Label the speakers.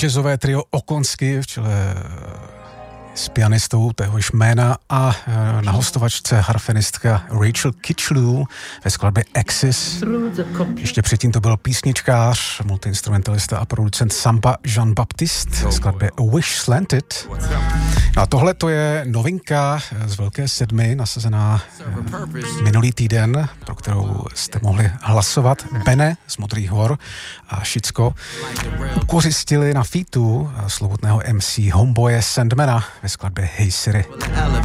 Speaker 1: jazzové trio Okonsky v čele s pianistou téhož jména a na hostovačce harfenistka Rachel Kitchlew ve skladbě Axis. Ještě předtím to byl písničkář, multiinstrumentalista a producent Samba Jean-Baptiste ve skladbě Wish Slanted. No a tohle to je novinka z Velké sedmi, nasazená minulý týden, pro kterou jste mohli hlasovat. Bene z Modrých hor a Šicko ukořistili na featu slovutného MC Homeboye Sandmana ve skladbě Hey Siri.